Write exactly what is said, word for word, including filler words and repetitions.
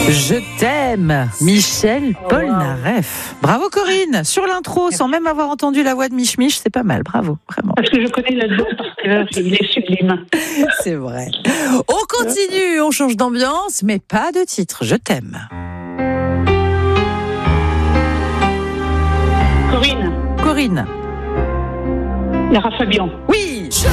Je t'aime, Michel Polnareff. Bravo Corinne, sur l'intro, sans même avoir entendu la voix de Mich Mich, c'est pas mal, bravo, vraiment. Parce que je connais l'album par cœur, il est sublime. C'est vrai. On continue, on change d'ambiance, mais pas de titre, je t'aime. Corinne. Corinne. Lara Fabian. Oui. Je